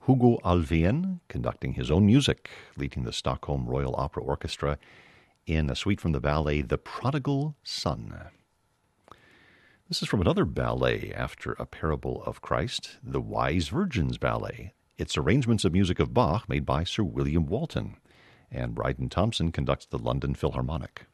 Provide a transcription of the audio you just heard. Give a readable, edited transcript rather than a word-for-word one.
Hugo Alfvén conducting his own music, leading the Stockholm Royal Opera Orchestra in a suite from the ballet The Prodigal Son. This is from another ballet after A Parable of Christ, the Wise Virgins Ballet. It's arrangements of music of Bach made by Sir William Walton, and Bryden Thompson conducts the London Philharmonic.